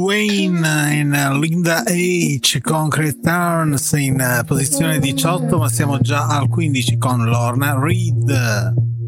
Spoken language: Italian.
Wayne in Linda H, Concrete Turns in posizione 18, ma siamo già al 15 con Lorna Reed.